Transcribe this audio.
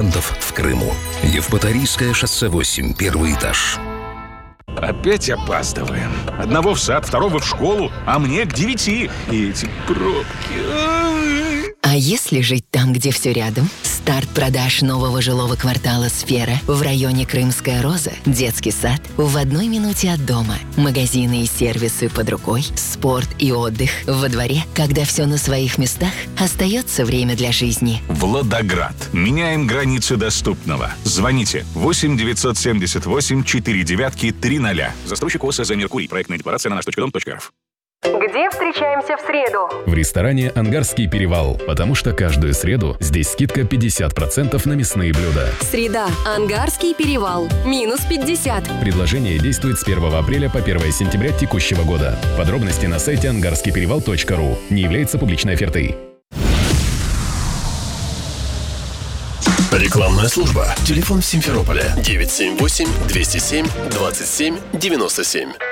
студентов в Крыму. Евпаторийское шоссе 8, первый этаж. Опять опаздываем. Одного в сад, второго в школу, а мне к 9. И эти пробки. А если жить там, где все рядом? Старт продаж нового жилого квартала «Сфера» в районе Крымская Роза, детский сад в 1 минуте от дома, магазины и сервисы под рукой, спорт и отдых во дворе. Когда все на своих местах, остается время для жизни. Владоград. Меняем границы доступного. Звоните 8 978 49 300. Застройщик ОСЗ «Меркурий». Проектная декларация на наш.дом.рф. Где встречаемся в среду? В ресторане «Ангарский перевал», потому что каждую среду здесь скидка 50% на мясные блюда. Среда. Ангарский перевал. Минус 50. Предложение действует с 1 апреля по 1 сентября текущего года. Подробности на сайте angarskiyperевал.ru. Не является публичной офертой. Рекламная служба. Телефон в Симферополе 978 207 27 97.